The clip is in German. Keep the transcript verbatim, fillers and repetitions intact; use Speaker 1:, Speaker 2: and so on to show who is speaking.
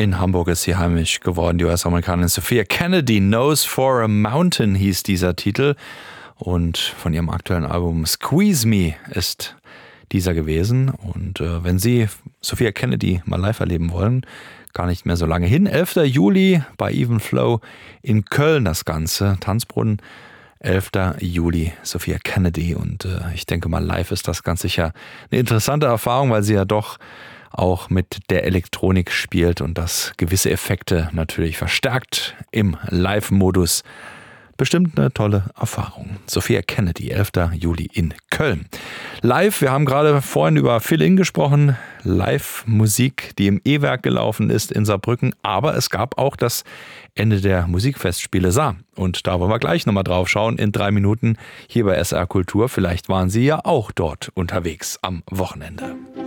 Speaker 1: In Hamburg ist sie heimisch geworden, die U S-Amerikanerin Sophia Kennedy. Nose for a Mountain hieß dieser Titel. Und von ihrem aktuellen Album Squeeze Me ist dieser gewesen. Und äh, wenn Sie Sophia Kennedy mal live erleben wollen, gar nicht mehr so lange hin. elfter Juli bei Even Flow in Köln das Ganze. Tanzbrunnen, elfter Juli, Sophia Kennedy. Und äh, ich denke mal, live ist das ganz sicher eine interessante Erfahrung, weil sie ja doch auch mit der Elektronik spielt und das gewisse Effekte natürlich verstärkt im Live-Modus. Bestimmt eine tolle Erfahrung. Sophia Kennedy, elfter Juli in Köln. Live, wir haben gerade vorhin über Fill-In gesprochen. Live-Musik, die im E-Werk gelaufen ist in Saarbrücken. Aber es gab auch das Ende der Musikfestspiele Saar. Und da wollen wir gleich nochmal drauf schauen in drei Minuten hier bei S R Kultur. Vielleicht waren Sie ja auch dort unterwegs am Wochenende.